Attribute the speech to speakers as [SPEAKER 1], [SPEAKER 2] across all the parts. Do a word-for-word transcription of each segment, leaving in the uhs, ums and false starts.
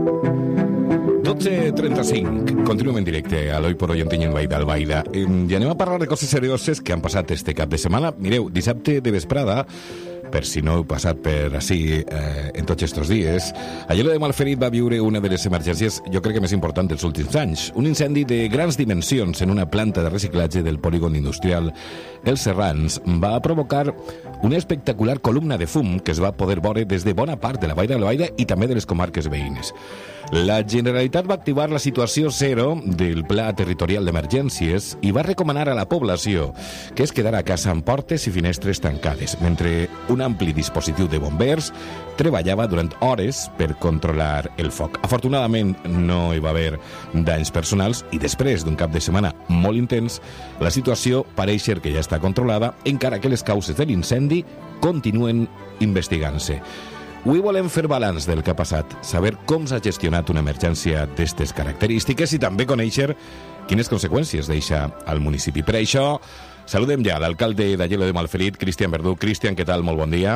[SPEAKER 1] dotze trenta-cinc, continuem en directe a l'Oi por Hoy en Tinyent Baida Albaida. I anem a parlar de coses serioses que han passat este cap de setmana. Mireu, dissabte de vesprada, per si no heu passat per ací eh, en tots estos dies, Aielo de Malferit va viure una de les emergències, jo crec que més important dels últims anys. Un incendi de grans dimensions en una planta de reciclatge del polígon industrial Els Serrans va provocar una espectacular columna de fum que es va poder veure des de bona part de la Vall d'Albaida i també de les comarques veïnes. La Generalitat va activar la situació zero del Pla Territorial d'Emergències i va recomanar a la població que es quedara a casa amb portes i finestres tancades, mentre un ampli dispositiu de bombers treballava durant hores per controlar el foc. Afortunadament no hi va haver danys personals i després d'un cap de setmana molt intens, la situació pareix ser que ja està controlada, encara que les causes de l'incendi continuen investigant-se. Avui volem fer balanç del que ha passat, saber com s'ha gestionat una emergència d'aquestes característiques i també conèixer quines conseqüències deixa al municipi. Per això, saludem ja l'alcalde d'Aielo de Malferit, Cristian Verdú. Cristian, què tal? Molt bon dia.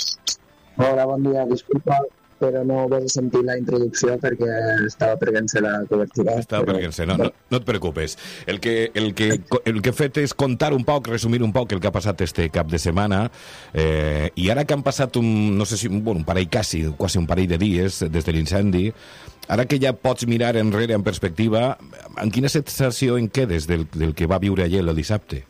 [SPEAKER 2] Hola, bon dia. Disculpa, però no vas sentir la introducció perquè estava perdent-se la cobertura.
[SPEAKER 1] Estava
[SPEAKER 2] però...
[SPEAKER 1] perdent-se, no, no, no et preocupes. El que, el, que, el que he fet és contar un poc, resumir un poc el que ha passat este cap de setmana, eh, i ara que han passat un, no sé si, bueno, un parell quasi, quasi un parell de dies des de l'incendi, ara que ja pots mirar enrere en perspectiva, en quina sensació en quedes del, del que va viure Aielo el dissabte?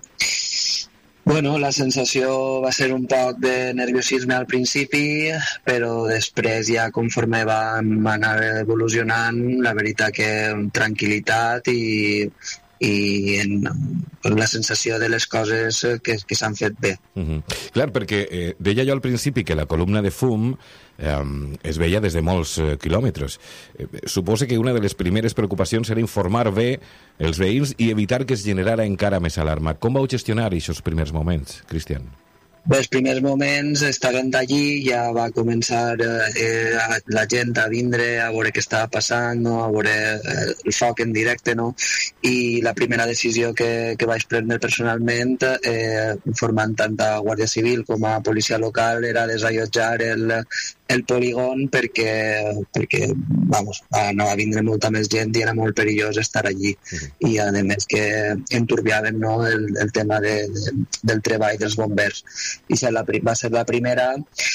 [SPEAKER 2] Bueno, la sensació va ser un poc de nerviosisme al principi, però després ja conforme vam anar evolucionant, la veritat que tranquil·litat i, i en, la sensació de les coses que, que s'han fet bé.
[SPEAKER 1] Uh-huh. Clar, perquè eh, deia jo al principi que la columna de fum eh, es veia des de molts eh, quilòmetres. Eh, suposo que una de les primeres preocupacions era informar bé els veïns i evitar que es generara encara més alarma. Com vau gestionar aquests primers moments, Cristian?
[SPEAKER 2] Bé, els primers moments estaven allí, ja va començar eh, la gent a vindre a veure què estava passant, no? A veure eh, el foc en directe, no? I la primera decisió que, que vaig prendre personalment, eh, informant tant a Guàrdia Civil com a policia local, era desallotjar el, el polígon perquè, perquè vamos, anava a vindre molta més gent i era molt perillós estar allí. Uh-huh. I a més que enturbiaven, no, el, el tema de, de, del treball dels bombers. I la, va ser la primera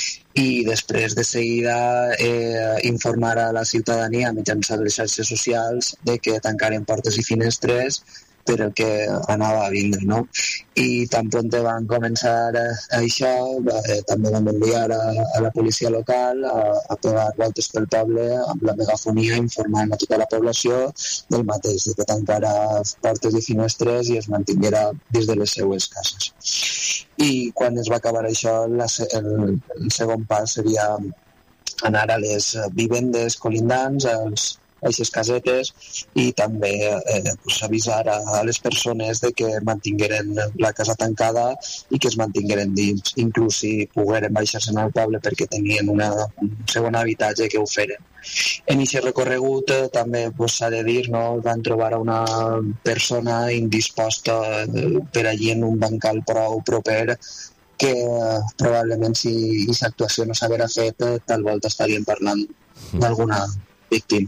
[SPEAKER 2] i després de seguida eh, informar a la ciutadania mitjançant les xarxes socials de que tancaren portes i finestres per el que anava a vindre, no? I tan pront van començar eh, això, eh, també vam enviar a, a la policia local a, a pegar voltes pel poble amb la megafonia informant a tota la població del mateix, de que tancara portes i finestres i es mantinguera dins de les seues cases. I quan es va acabar això, la, el, el segon pas seria anar a les vivendes colindants, als a aquestes casetes i també eh, pues, avisar a, a les persones de que mantingueren la casa tancada i que es mantingueren dins, inclús si pogueren baixar-se al poble perquè tenien una, un segon habitatge que ho feren. En aquest recorregut eh, també pues, s'ha de dir, no, van trobar una persona indisposta eh, per allí en un bancal prou proper que eh, probablement si aquesta actuació no s'haguera fet, eh, tal volta estaríem parlant d'alguna víctima.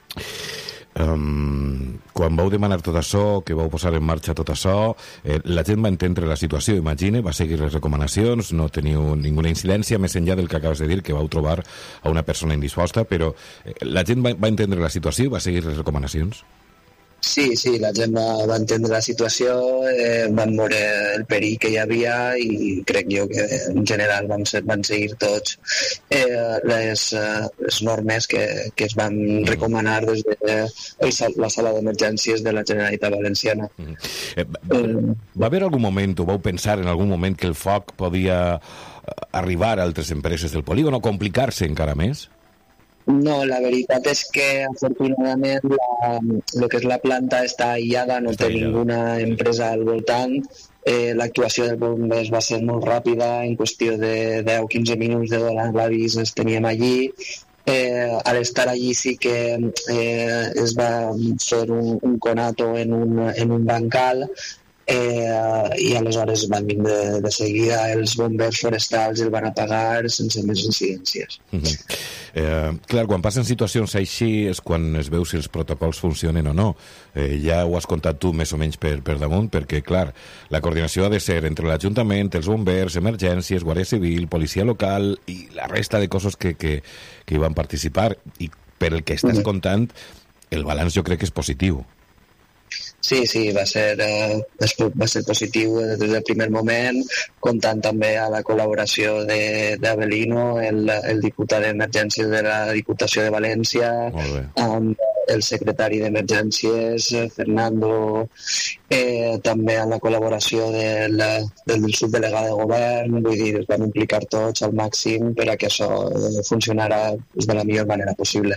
[SPEAKER 1] Um, quan vau demanar tot això, que vau posar en marxa tot això, eh, la gent va entendre la situació, imagine, va seguir les recomanacions, no teniu ninguna incidència més enllà del que acabes de dir, que vau trobar a una persona indisposta, però eh, la gent va, va entendre la situació i va seguir les recomanacions?
[SPEAKER 2] Sí, sí, la gent va, va entendre la situació, eh, van veure el perill que hi havia i crec jo que en general van, ser, van seguir tots eh, les, eh, les normes que, que es van recomanar des de el, la sala d'emergències de la Generalitat Valenciana. Mm.
[SPEAKER 1] Eh, va, va haver algun moment, o vau pensar en algun moment que el foc podia arribar a altres empreses del polígon o complicar-se encara més?
[SPEAKER 2] No, la veritat és que afortunadament la, el que és la planta està aïllada, no està té aïllada. Ninguna empresa al voltant. Eh, l'actuació dels bombers va ser molt ràpida, en qüestió de deu a quinze minuts de donar l'avís els teníem allí. Eh, al estar allí sí que eh, es va fer un, un conato en un, en un bancal eh, i aleshores van vindre de seguida els bombers forestals i el van apagar sense més incidències.
[SPEAKER 1] Uh-huh. Eh, clar, quan passen situacions així és quan es veu si els protocols funcionen o no. Eh, ja ho has contat tu més o menys per, per damunt, perquè, clar, la coordinació ha de ser entre l'Ajuntament, els bombers, emergències, Guàrdia Civil, policia local i la resta de cossos que, que, que hi van participar. I per el que estàs contant, el balanç jo crec que és positiu.
[SPEAKER 2] Sí, sí, va ser, eh, va ser positiu des del primer moment, comptant també a la col·laboració d'Avelino, el, el diputat d'Emergències de la Diputació de València, amb el secretari d'Emergències, Fernando, eh, també amb la col·laboració del, del subdelegat de govern, vull dir, es van implicar tots al màxim per a que això funcionara de la millor manera possible.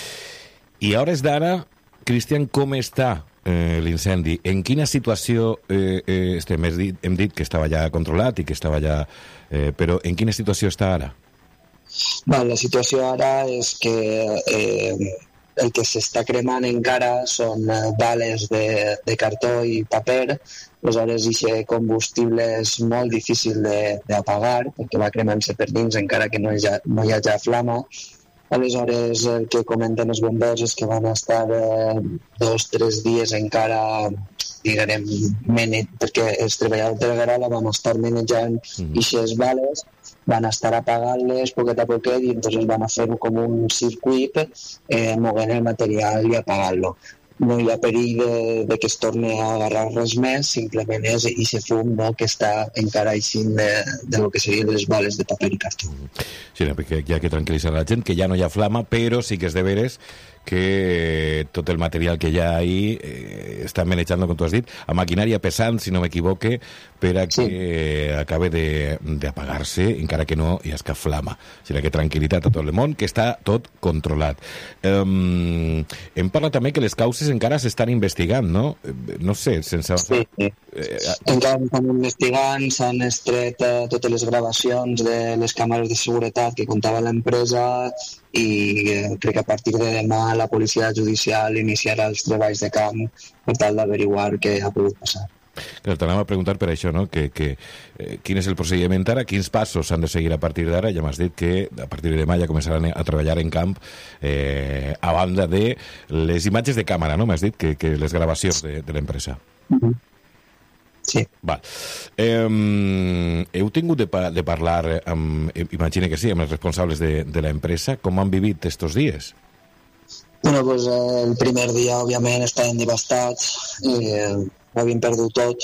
[SPEAKER 1] I a hores d'ara, Cristian, com està eh, l'incendi? En quina situació eh, eh, estem? Hem dit, hem dit que estava ja controlat i que estava ja... Eh, però en quina situació està ara?
[SPEAKER 2] Val, la situació ara és que eh, el que s'està cremant encara són eh, bales de, de cartó i paper. Aleshores, aquest combustible és molt difícil d'apagar perquè va cremant-se per dins encara que no hi ha, no hi ha ja flama. Aleshores, el que comenten els bombers és que van estar eh, dos o tres dies encara, diguem, menet, perquè els treballadors de la Garola van estar manejant aquestes mm. bales, van estar apagant-les poquet a poquet i entonces van a fer com un circuit eh, movent el material i apagant-lo. No hi ha perill de, de que es torni a agarrar res més, simplement és aquest fum, no, que està encara eixint de, de lo que serien les bales de paper i cartó.
[SPEAKER 1] Sí, no, perquè hi ha que tranquil·litzar la gent, que ja no hi ha flama, però sí que és de veres que tot el material que hi ha ahí eh, està manejant, com tu has dit, a maquinària pesant, si no m'equivoque, per a que sí. acabe d'apagar-se, encara que no hi ha cap flama. O sigui que tranquil·litat a tot el món, que està tot controlat. Um, hem parlat també que les causes encara s'estan investigant, no? No sé, sense...
[SPEAKER 2] Sí, sí. Eh, encara estan investigant, s'han estret eh, totes les gravacions de les càmeres de seguretat que comptava l'empresa i eh, crec que a partir de demà la policia judicial iniciarà els treballs de camp per tal d'averiguar què ha pogut passar.
[SPEAKER 1] Clar, t'anava a preguntar per això, no? Que, que, eh, quin és el procediment ara, quins passos s'han de seguir a partir d'ara. Ja m'has dit que a partir de demà ja començaran a treballar en camp eh, a banda de les imatges de càmera, no? M'has dit que, que les gravacions de, de l'empresa.
[SPEAKER 2] Mm-hmm. Sí.
[SPEAKER 1] Val. Eh, heu tingut de, pa, de parlar amb, imagina que sí, amb els responsables de, de l'empresa, com han vivit estos dies?
[SPEAKER 2] Bueno, pues eh, el primer dia, òbviament, estaven devastats, eh, ho havien perdut tot,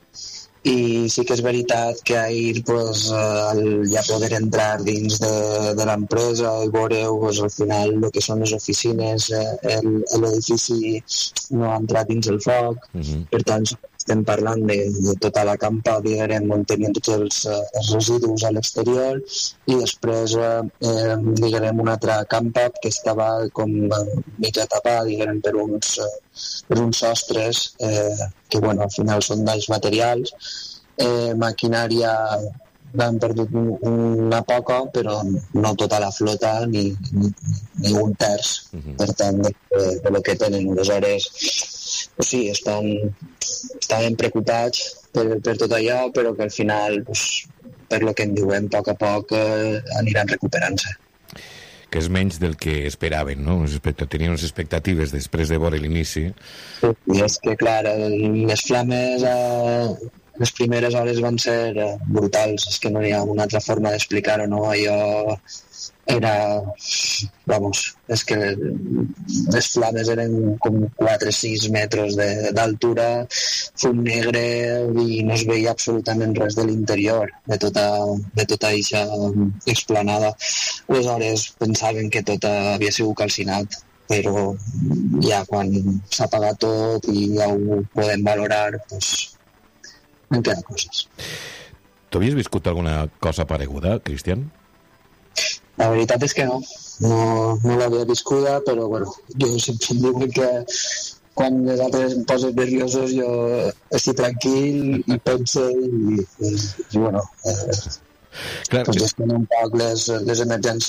[SPEAKER 2] i sí que és veritat que ahir pues, el, ja poder entrar dins de, de l'empresa i veureu pues, al final el que són les oficines, eh, l'edifici no ha entrat dins el foc, uh-huh. Per tant estem parlant de, de tota la campa, diguem, on tenien tots els, els residus a l'exterior i després, eh, diguem, una altra campa que estava com mitja tapada, diguem, per uns, per uns sostres eh, que, bueno, al final són danys materials. Eh, maquinària van perdut una poca, però no tota la flota ni, ni, ni un terç, uh-huh. Per tant, de, de lo que tenen. Aleshores, pues sí, estan, estan preocupats per, per tot allò, però que al final, pues, per lo que en diuen, a poc a poc eh, aniran recuperant-se.
[SPEAKER 1] Que és menys del que esperaven, no? Tenien unes expectatives després de veure l'inici.
[SPEAKER 2] Sí, i és que, clar, les flames... Eh, les primeres hores van ser brutals, és que no hi ha una altra forma d'explicar-ho, no? Allò era... Vamos, és que les flames eren com quatre o sis metres d'altura, fum negre, i no es veia absolutament res de l'interior, de tota, de tota eixa explanada. Aleshores pensaven que tot havia sigut calcinat, però ja quan s'ha apagat tot i ja ho podem valorar, doncs en queden coses.
[SPEAKER 1] Tu havies viscut alguna cosa pareguda, Cristian?
[SPEAKER 2] La veritat és que no. No, no l'havia viscuda, però bueno, jo sempre em diuen que quan les altres em posen nerviosos jo estic tranquil i pense i, i, i bueno, eh,
[SPEAKER 1] clar,
[SPEAKER 2] pues gestiono un poc les, les emergències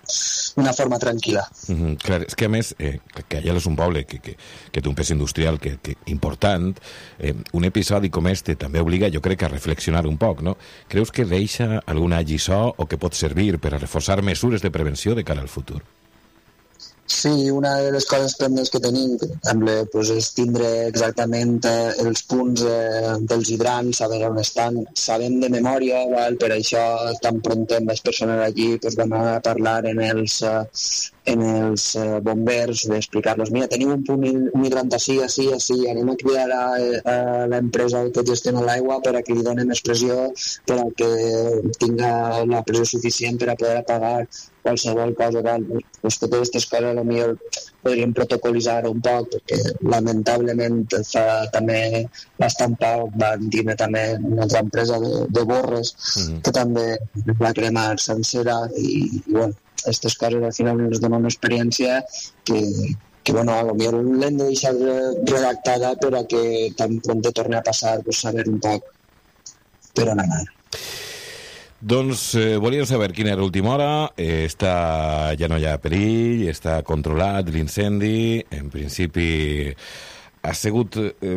[SPEAKER 2] una forma tranquil·la.
[SPEAKER 1] Mm-hmm, clar, és que a més, eh, que allà és un poble que, que, que té un pes industrial que, que important, eh, un episodi com este també obliga, jo crec, a reflexionar un poc, no? Creus que deixa alguna lliçó o que pot servir per a reforçar mesures de prevenció de cara al futur?
[SPEAKER 2] Sí, una de les coses pendents que tenim també, pues, és tindre exactament eh, els punts eh, dels hidrants, saber on estan, sabem de memòria, val? Per això tan prontem les persones allí pues, van a parlar en els, eh, en els eh, bombers, d'explicar-los, mira, tenim un punt un hidrant així, així, així, anem a cridar a, a l'empresa que gestiona l'aigua per a que li donem més pressió, per a que tinga la pressió suficient per a poder apagar qualsevol cosa, tal. Pues totes aquestes coses potser podríem protocolitzar un poc, perquè lamentablement fa també bastant poc van dir també una altra empresa de, de borres mm-hmm. que també va cremar sencera i, i bueno, aquestes coses al final ens donen una experiència que, que bueno, a lo millor l'hem de deixar redactada per a que tan pronto torni a passar, pues, saber un poc per on anar.
[SPEAKER 1] Doncs eh, volíem saber quina era l'última hora, eh, està, ja no hi ha perill, està controlat l'incendi, en principi ha sigut eh,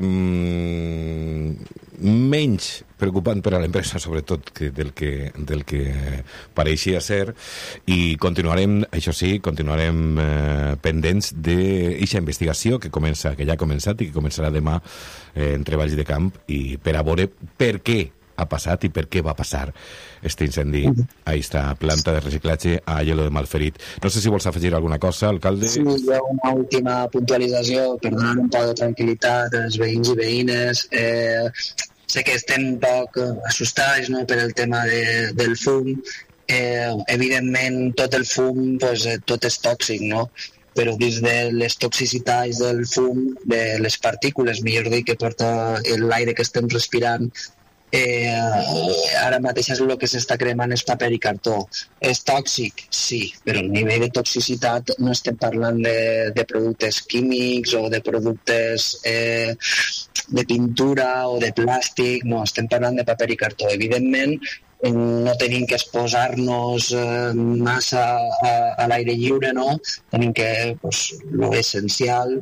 [SPEAKER 1] menys preocupant per a l'empresa, sobretot, que del, que, del que pareixia ser, i continuarem, això sí, continuarem eh, pendents d'aquesta investigació que comença, que ja ha començat i que començarà demà eh, en treballs de camp, i per a veure per què ha passat i per què va passar este incendi a aquesta planta de reciclatge a Aielo de Malferit. No sé si vols afegir alguna cosa, alcalde.
[SPEAKER 2] Sí, hi ha una última puntualització per donar un poc de tranquil·litat als veïns i veïnes. Eh, sé que estem un poc assustats, no?, per el tema de, del fum. Eh, evidentment, tot el fum, pues, tot és tòxic, no?, però dins de les toxicitats del fum, de les partícules, millor dir, que porta l'aire que estem respirant, Eh, ara mateix el que s'està cremant és paper i cartó. És tòxic? Sí, però el nivell de toxicitat no estem parlant de, de productes químics o de productes eh, de pintura o de plàstic, no, estem parlant de paper i cartó. Evidentment, no tenim que exposar-nos eh, massa a, a l'aire lliure, no? Tenim que, pues, lo essencial,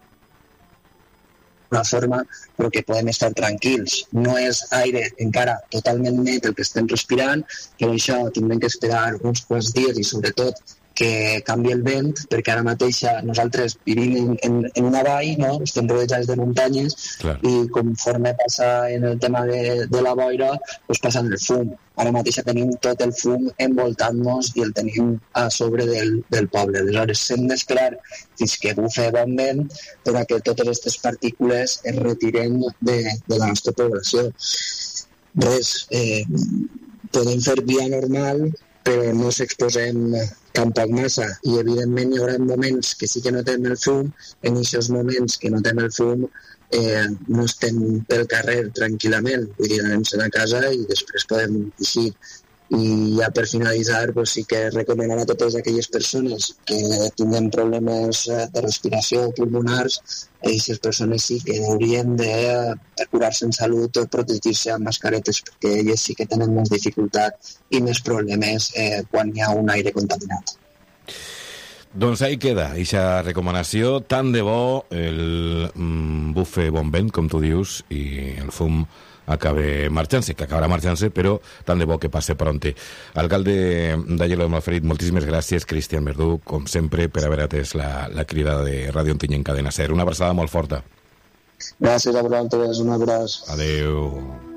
[SPEAKER 2] una forma, però que podem estar tranquils. No és aire encara totalment net el que estem respirant, per això tindrem que esperar uns quants dies i sobretot que canvi el vent, perquè ara mateix nosaltres vivim en, en, en una vall, no? Estem rodejats de muntanyes. Clar. I conforme passa en el tema de, de la boira, pues passa el fum. Ara mateix tenim tot el fum envoltant-nos i el tenim a sobre del, del poble. Aleshores, hem d'esperar fins que bufe bon vent per a que totes aquestes partícules es retiren de, de la nostra població. Res, eh, podem fer via normal, però no s'exposem tampoc massa, i evidentment hi haurà moments que sí que notem el fum. En aquests moments que notem el fum eh, no estem pel carrer tranquil·lament, vull dir, anem a casa i després podem eixir. I ja per finalitzar, pues sí que recomanar a totes aquelles persones que tinguin problemes de respiració pulmonars, aquestes persones sí que haurien de, per curar-se en salut, protegir-se amb mascaretes, perquè elles sí que tenen més dificultat i més problemes eh, quan hi ha un aire contaminat.
[SPEAKER 1] Doncs ahí queda, eixa recomanació. Tant de bo el mm, bufe bon vent, com tu dius, i el fum acabe marxant-se, que acabarà marxant-se, però tant de bo que passe pronte. Alcalde d'Aielo de Malferit, moltíssimes gràcies, Cristian Verdú, com sempre, per haver atès la, la crida de Ràdio Ontinyent Cadena Ser. Una abraçada molt forta.
[SPEAKER 2] Gràcies a vosaltres, un abraç.
[SPEAKER 1] Adéu.